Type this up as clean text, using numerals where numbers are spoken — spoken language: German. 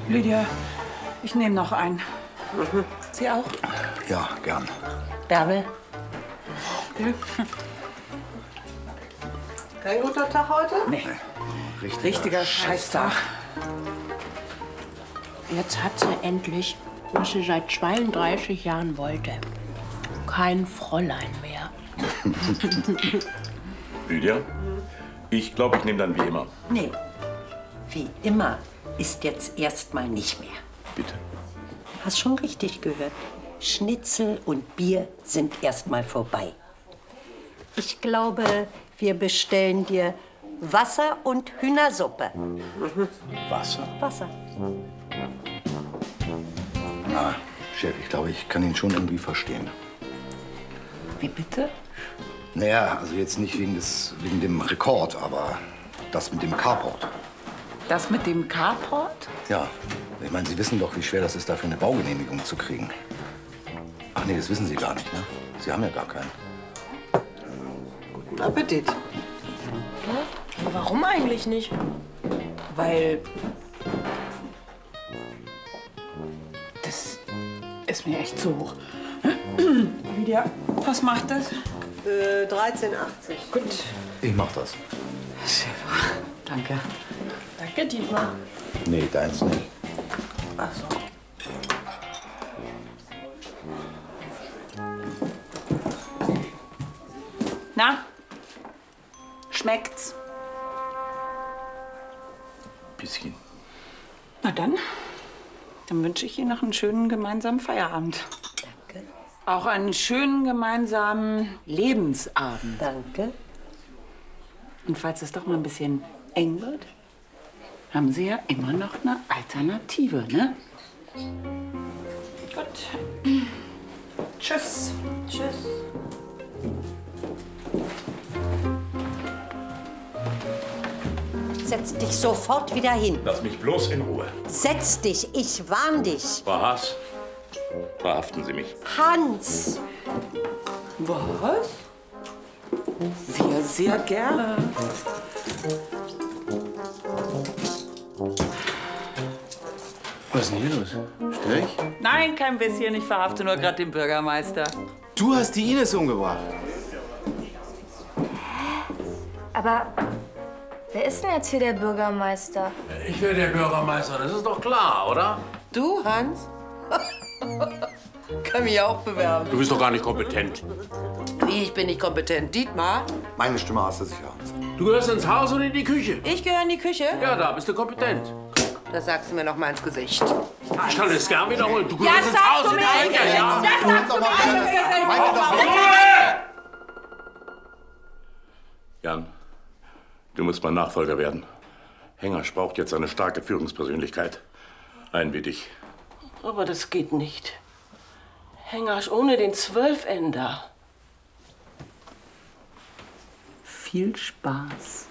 Lydia, ich nehme noch einen. Sie auch? Ja, gern. Bärbel? Okay. Kein guter Tag heute? Nee. Richtiger Scheißtag. Jetzt hat sie endlich, was sie seit 32 Jahren wollte. Kein Fräulein mehr. Lydia, ich glaube, ich nehme dann wie immer. Nee, wie immer ist jetzt erstmal nicht mehr. Bitte. Hast schon richtig gehört. Schnitzel und Bier sind erstmal vorbei. Ich glaube, wir bestellen dir Wasser und Hühnersuppe. Wasser? Wasser. Na, Chef, ich glaube, ich kann ihn schon irgendwie verstehen. Wie bitte? Naja, also jetzt nicht wegen dem Rekord, aber das mit dem Carport. Das mit dem Carport? Ja, ich meine, Sie wissen doch, wie schwer das ist, dafür eine Baugenehmigung zu kriegen. Ach nee, das wissen Sie gar nicht, ne? Sie haben ja gar keinen. Guten Appetit. Aber warum eigentlich nicht? Weil das ist mir echt zu hoch. Lydia, was macht das? 13,80. Gut. Ich mach das. Danke. Danke, Dietmar. Nee, deins nicht. Ach so. Na? Schmeckt's? Bisschen. Na dann wünsche ich Ihnen noch einen schönen gemeinsamen Feierabend. Danke. Auch einen schönen gemeinsamen Lebensabend. Danke. Und falls es doch mal ein bisschen eng wird, haben Sie ja immer noch eine Alternative, ne? Gut. Tschüss. Tschüss. Setz dich sofort wieder hin. Lass mich bloß in Ruhe. Setz dich, ich warn dich. Frau Haas, verhaften Sie mich. Hans! Was? Wir sehr gerne. Was ist denn hier los? Stör ich? Nein, kein bisschen. Ich verhafte nur gerade den Bürgermeister. Du hast die Ines umgebracht. Aber wer ist denn jetzt hier der Bürgermeister? Ich wäre der Bürgermeister, das ist doch klar, oder? Du, Hans? Kann mich auch bewerben. Du bist doch gar nicht kompetent. Wie, ich bin nicht kompetent. Dietmar? Meine Stimme hast du sicher, Hans. Du gehörst ins Haus und in die Küche. Ich gehöre in die Küche? Ja, da bist du kompetent. Das sagst du mir noch mal ins Gesicht. Ich kann es gern wiederholen. Du gehörst ins Haus und in die Küche, ja? Das sagst du mir! Jan, du musst mein Nachfolger werden. Hengersch braucht jetzt eine starke Führungspersönlichkeit. Einen wie dich. Aber das geht nicht. Hengersch ohne den Zwölfender. Viel Spaß.